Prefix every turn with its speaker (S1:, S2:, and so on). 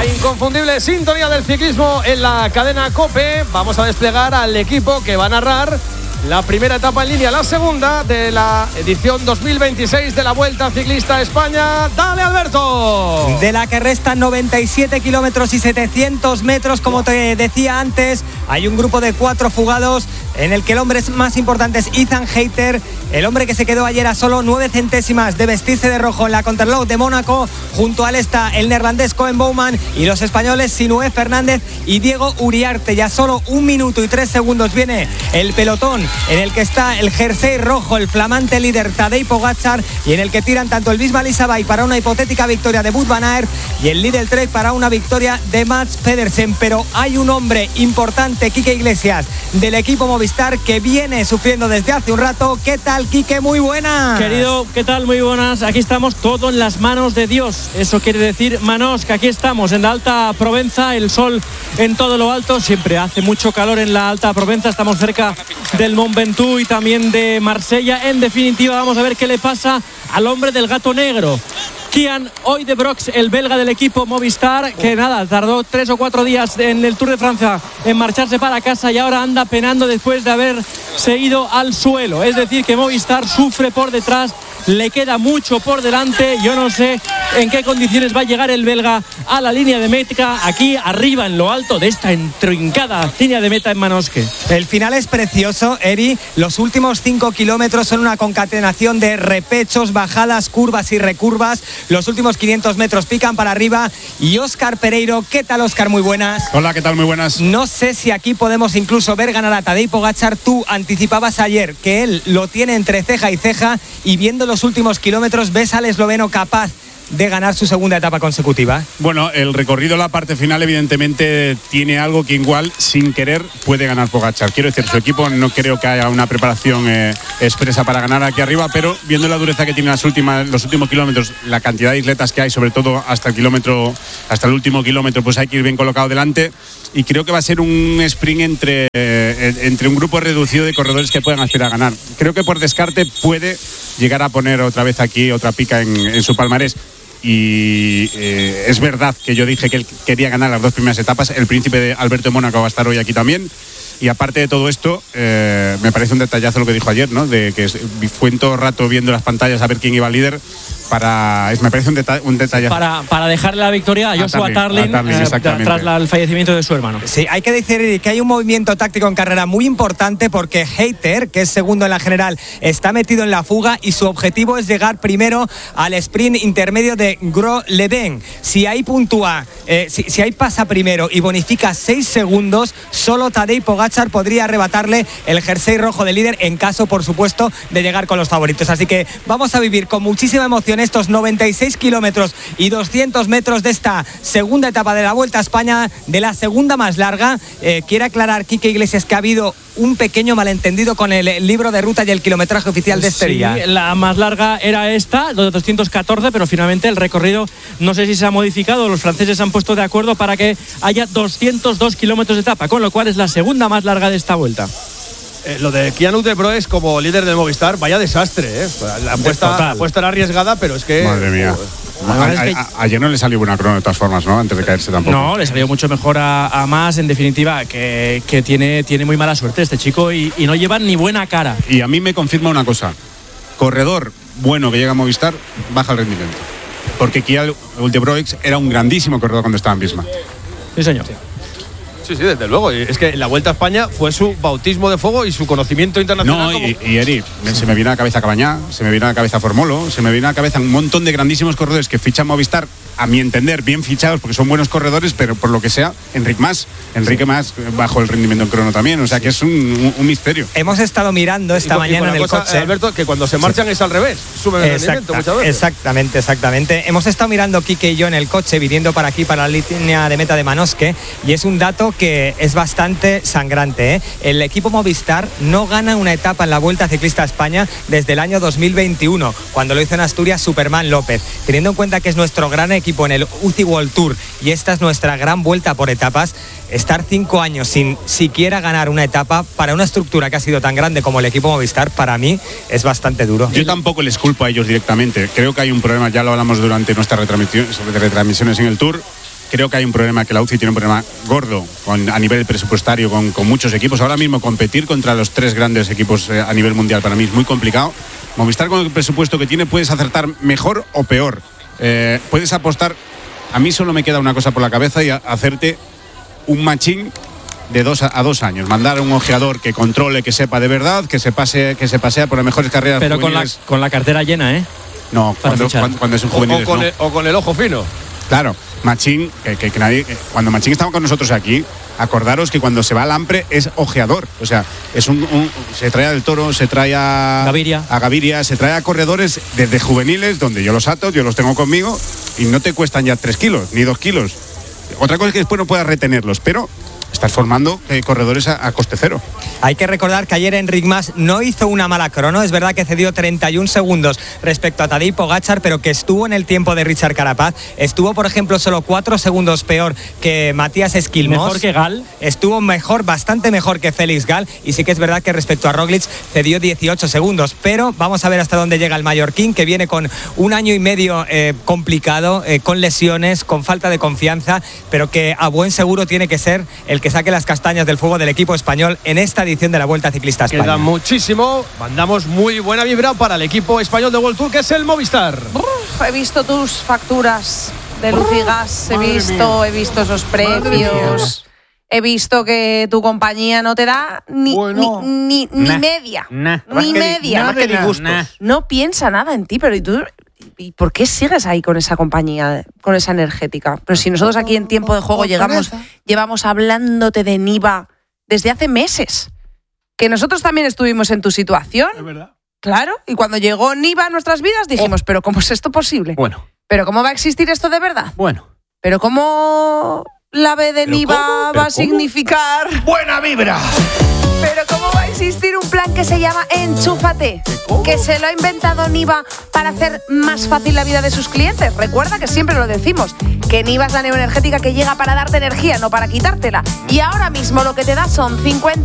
S1: La inconfundible sintonía del ciclismo en la cadena COPE. Vamos a desplegar al equipo que va a narrar la primera etapa en línea, la segunda de la edición 2026 de la Vuelta Ciclista a España. ¡Dale, Alberto!
S2: De la que restan 97 kilómetros y 700 metros, como te decía antes, hay un grupo de 4 fugados en el que el hombre más importante es Ethan Hayter, el hombre que se quedó ayer a solo 9 centésimas de vestirse de rojo en la Contrarreloj de Mónaco. Junto a él está el neerlandés Koen Bouwman y los españoles Sinué Fernández y Diego Uriarte. Ya solo 1 minuto y 3 segundos viene el pelotón en el que está el jersey rojo, el flamante líder Tadej Pogačar, y en el que tiran tanto el Bisbal Isabay para una hipotética victoria de Wout van Aert y el Lidl Trek para una victoria de Mats Pedersen. Pero hay un hombre importante, Quique Iglesias, del equipo Movistar, que viene sufriendo desde hace un rato. ¿Qué tal, Quique? Muy buenas.
S3: Querido, ¿qué tal? Muy buenas. Aquí estamos, todo en las manos de Dios. Eso quiere decir, manos, que aquí estamos en la Alta Provenza, el sol en todo lo alto. Siempre hace mucho calor en la Alta Provenza. Estamos cerca del Mont Ventoux y también de Marsella. En definitiva, vamos a ver qué le pasa al hombre del gato negro, Kian Oudebroeks, el belga del equipo Movistar, que nada, tardó 3 o 4 días en el Tour de Francia en marcharse para casa y ahora anda penando después de haberse ido al suelo. Es decir, que Movistar sufre por detrás, le queda mucho por delante. Yo no sé en qué condiciones va a llegar el belga a la línea de meta, aquí arriba en lo alto de esta intrincada línea de meta en Manosque.
S2: El final es precioso, Eri. Los últimos 5 kilómetros son una concatenación de repechos, bajadas, curvas y recurvas. Los últimos 500 metros pican para arriba. Y Óscar Pereiro, ¿qué tal, Óscar? Muy buenas.
S4: Hola, ¿qué tal? Muy buenas.
S2: No sé si aquí podemos incluso ver ganar a Tadej Pogačar. Tú anticipabas ayer que él lo tiene entre ceja y ceja, y viendo los últimos kilómetros, ¿ves al esloveno capaz de ganar su segunda etapa consecutiva?
S4: Bueno, el recorrido, la parte final, evidentemente tiene algo que igual, sin querer, puede ganar Pogačar. Quiero decir, su equipo no creo que haya una preparación expresa para ganar aquí arriba, pero viendo la dureza que tiene los últimos kilómetros, la cantidad de isletas que hay, sobre todo hasta el último kilómetro, pues hay que ir bien colocado delante. Y creo que va a ser un sprint entre un grupo reducido de corredores que puedan aspirar a ganar. Creo que por descarte puede llegar a poner otra vez aquí otra pica en su palmarés. Y es verdad que yo dije que él quería ganar las 2 primeras etapas. El príncipe de Alberto de Mónaco va a estar hoy aquí también. Y aparte de todo esto, me parece un detallazo lo que dijo ayer, ¿no? De que fue en todo rato viendo las pantallas a ver quién iba líder. Me parece un detallazo.
S3: Para dejarle la victoria a Joshua Tarling tras el fallecimiento de su hermano.
S2: Sí, hay que decir que hay un movimiento táctico en carrera muy importante, porque Hayter, que es segundo en la general, está metido en la fuga y su objetivo es llegar primero al sprint intermedio de Gros-les-Bains. Si ahí puntúa, si ahí pasa primero y bonifica 6 segundos, solo Tadej Pogačar podría arrebatarle el jersey rojo de líder, en caso, por supuesto, de llegar con los favoritos. Así que vamos a vivir con muchísima emoción estos 96 kilómetros y 200 metros de esta segunda etapa de la Vuelta a España, de la segunda más larga. Quiere aclarar, Quique Iglesias, que ha habido un pequeño malentendido con el libro de ruta y el kilometraje oficial de este día.
S3: La más larga era esta, los 214, pero finalmente el recorrido no sé si se ha modificado. Los franceses se han puesto de acuerdo para que haya 202 kilómetros de etapa, con lo cual es la segunda más larga de esta vuelta.
S1: Lo de Kian Oudebroeks como líder del Movistar, vaya desastre, ¿eh? La apuesta era arriesgada, pero es que...
S4: Madre mía. Ayer no le salió buena crono de todas formas, ¿no? Antes de caerse tampoco.
S3: No, le salió mucho mejor a Mas, en definitiva, que tiene muy mala suerte este chico y no lleva ni buena cara.
S4: Y a mí me confirma una cosa: corredor bueno que llega a Movistar, baja el rendimiento. Porque Kian Oudebroeks era un grandísimo corredor cuando estaba en Visma.
S3: Sí, señor.
S1: Sí, desde luego. Es que la Vuelta a España fue su bautismo de fuego y su conocimiento internacional.
S4: No, y Eri, se me viene a la cabeza Cabañá, se me viene a la cabeza Formolo, se me viene a la cabeza un montón de grandísimos corredores que fichan Movistar, a mi entender, bien fichados porque son buenos corredores, pero por lo que sea, Enrique Mas bajo el rendimiento en crono también. O sea que es un misterio.
S2: Hemos estado mirando esta mañana en el coche,
S1: Alberto, que cuando se marchan es al revés, suben el rendimiento muchas veces.
S2: Exactamente. Hemos estado mirando, Quique y yo, en el coche, viniendo para aquí, para la línea de meta de Manosque, y es un dato que es bastante sangrante, ¿eh? El equipo Movistar no gana una etapa en la Vuelta Ciclista a España desde el año 2021, cuando lo hizo en Asturias Superman López. Teniendo en cuenta que es nuestro gran equipo en el UCI World Tour y esta es nuestra gran vuelta por etapas, estar 5 años sin siquiera ganar una etapa para una estructura que ha sido tan grande como el equipo Movistar, para mí es bastante duro.
S4: Yo tampoco les culpo a ellos directamente. Creo que hay un problema, ya lo hablamos durante nuestras retransmisiones en el Tour, creo que hay un problema, que la UCI tiene un problema gordo a nivel presupuestario con muchos equipos. Ahora mismo competir contra los 3 grandes equipos a nivel mundial para mí es muy complicado. Movistar, con el presupuesto que tiene, puedes acertar mejor o peor. Puedes apostar. A mí solo me queda una cosa por la cabeza y hacerte un matching de 2 a 2 años. Mandar a un ojeador que controle, que sepa de verdad, que se pasea por las mejores carreras.
S3: Pero con la cartera llena, ¿eh?
S4: No, cuando es un juvenil.
S1: O con el ojo fino.
S4: Claro, Machín, que nadie. Cuando Machín estaba con nosotros aquí, acordaros que cuando se va al Ampre es ojeador. O sea, es se trae al Toro, se trae a Gaviria, se trae a corredores desde juveniles, donde yo los ato, yo los tengo conmigo, y no te cuestan ya 3 kilos, ni 2 kilos. Otra cosa es que después no puedas retenerlos, pero estás formando corredores a coste cero.
S2: Hay que recordar que ayer Enric Mas no hizo una mala crono. Es verdad que cedió 31 segundos respecto a Tadej Pogačar, pero que estuvo en el tiempo de Richard Carapaz. Estuvo, por ejemplo, solo 4 segundos peor que Matías Esquilmos.
S3: ¿Mejor que Gal?
S2: Estuvo bastante mejor que Félix Gal. Y sí que es verdad que respecto a Roglic cedió 18 segundos. Pero vamos a ver hasta dónde llega el mallorquín, que viene con un año y medio complicado, con lesiones, con falta de confianza, pero que a buen seguro tiene que ser el que saque las castañas del fuego del equipo español en esta edición de la Vuelta Ciclista a España.
S1: Queda muchísimo. Mandamos muy buena vibra para el equipo español de World Tour, que es el Movistar.
S5: He visto tus facturas de luz y gas, he visto esos precios. He visto que tu compañía no te da ni media. Ni media. No piensa nada en ti, pero ¿y por qué sigues ahí con esa compañía, con esa energética? Pero si nosotros aquí en Tiempo de Juego llevamos hablándote de Niva desde hace meses. Que nosotros también estuvimos en tu situación.
S1: Es verdad.
S5: Claro, y cuando llegó Niva a nuestras vidas dijimos, ¿pero cómo es esto posible?
S1: Bueno.
S5: ¿Pero cómo va a existir esto de verdad?
S1: Bueno.
S5: ¿Pero cómo la B de Niva va a significar
S1: ¡buena vibra!
S5: ¿Pero cómo va a existir un plan que se llama Enchúfate? Que se lo ha inventado Niva para hacer más fácil la vida de sus clientes. Recuerda que siempre lo decimos, que Niva es la neoenergética que llega para darte energía, no para quitártela. Y ahora mismo lo que te da son 50